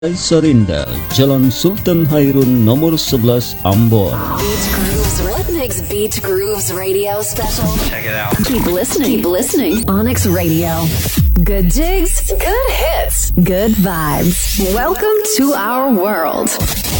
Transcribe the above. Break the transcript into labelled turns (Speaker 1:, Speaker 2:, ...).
Speaker 1: Serinda, Jalan Sultan Hairun nomor 11 Ambon.
Speaker 2: Beach Grooves. What makes Beach Grooves Radio special?
Speaker 3: Check it out.
Speaker 2: Keep listening. Keep listening. Onyx Radio. Good jigs, good hits, good vibes. Welcome to our world.